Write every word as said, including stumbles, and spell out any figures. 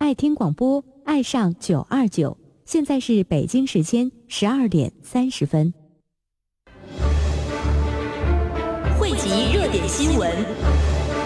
爱听广播，爱上九二九。现在是北京时间十二点三十分。 汇集热点新闻，